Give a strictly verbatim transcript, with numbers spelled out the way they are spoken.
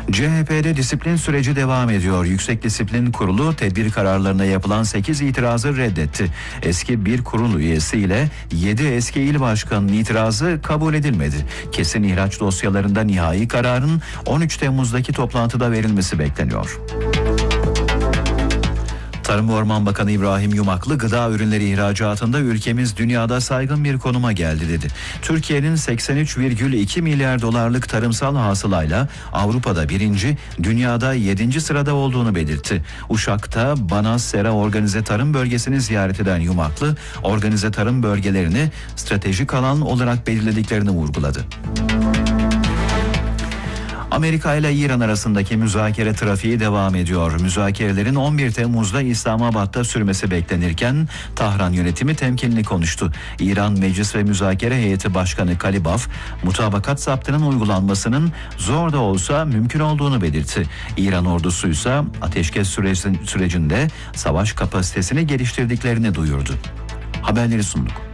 C H P'de disiplin süreci devam ediyor. Yüksek Disiplin Kurulu tedbir kararlarına yapılan sekiz itirazı reddetti. Eski bir kurul üyesi ile yedi eski il başkanının itirazı kabul edilmedi. Kesin ihraç dosyalarında nihai kararın on üç Temmuz'daki toplantıda verilmesi bekleniyor. Tarım ve Orman Bakanı İbrahim Yumaklı, gıda ürünleri ihracatında ülkemiz dünyada saygın bir konuma geldi dedi. Türkiye'nin seksen üç virgül iki milyar dolarlık tarımsal hasılayla Avrupa'da birinci, dünyada yedinci sırada olduğunu belirtti. Uşak'ta Banaz Sera Organize Tarım Bölgesi'ni ziyaret eden Yumaklı, organize tarım bölgelerini stratejik alan olarak belirlediklerini vurguladı. Amerika ile İran arasındaki müzakere trafiği devam ediyor. Müzakerelerin on bir Temmuz'da İslamabad'da sürmesi beklenirken Tahran yönetimi temkinli konuştu. İran Meclis ve Müzakere Heyeti Başkanı Kalibaf, mutabakat zaptının uygulanmasının zor da olsa mümkün olduğunu belirtti. İran ordusuysa ateşkes sürecinde savaş kapasitesini geliştirdiklerini duyurdu. Haberleri sunduk.